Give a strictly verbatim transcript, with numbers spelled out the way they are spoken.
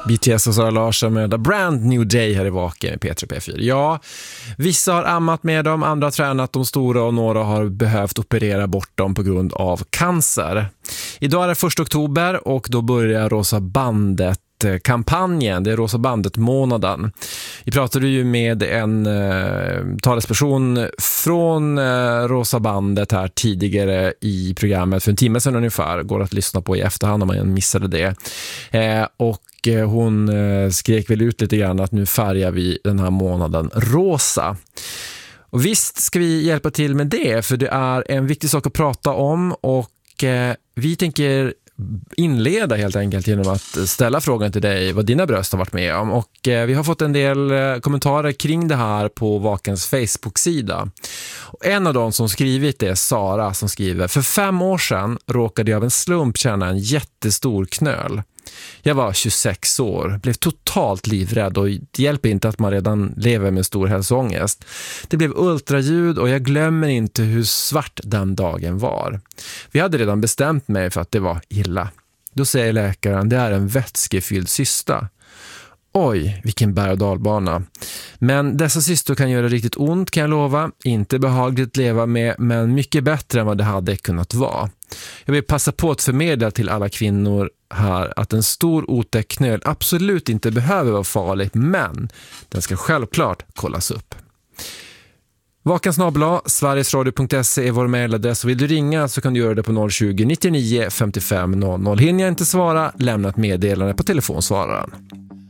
B T S och Sara Larsson med A Brand New Day här i Vaken med P tre P fyra. Ja, vissa har ammat med dem, andra har tränat de stora och några har behövt operera bort dem på grund av cancer. Idag är det första oktober och då börjar Rosa bandet kampanjen, det är Rosa bandet-månaden. Vi pratade ju med en eh, talesperson från eh, Rosa bandet här tidigare i programmet för en timme sedan ungefär. Går att lyssna på i efterhand om man missade det. Eh, och eh, hon eh, skrek väl ut lite grann att nu färgar vi den här månaden rosa. Och visst ska vi hjälpa till med det, för det är en viktig sak att prata om och eh, vi tänker inleda helt enkelt genom att ställa frågan till dig vad dina bröst har varit med om. Och eh, vi har fått en del eh, kommentarer kring det här på Vakens Facebook-sida. Och en av dem som skrivit det är Sara som skriver: för fem år sedan råkade jag av en slump känna en jättestor knöl. Jag var tjugosex år, blev totalt livrädd och det hjälper inte att man redan lever med stor hälsoångest. Det blev ultraljud och jag glömmer inte hur svart den dagen var. Vi hade redan bestämt mig för att det var illa. Då säger läkaren, det är en vätskefylld cysta. Oj, vilken berg- och dalbana. Men dessa cystor kan göra riktigt ont, kan jag lova. Inte behagligt leva med, men mycket bättre än vad det hade kunnat vara. Jag vill passa på att förmedla till alla kvinnor här att en stor otäck knöl absolut inte behöver vara farligt, men den ska självklart kollas upp. Vakensnabla, sverigesradio punkt se är vår mejladress. Vill du ringa så kan du göra det på noll tjugo, nittionio, femtiofem, noll noll. Hinner jag inte svara, lämna ett meddelande på telefonsvararen.